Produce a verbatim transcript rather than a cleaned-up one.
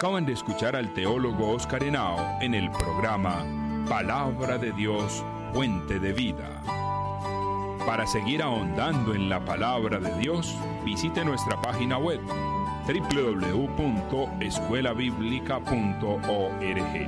Acaban de escuchar al teólogo Oscar Henao en el programa Palabra de Dios, Fuente de Vida. Para seguir ahondando en la Palabra de Dios, visite nuestra página web doble u doble u doble u punto escuela bíblica punto org.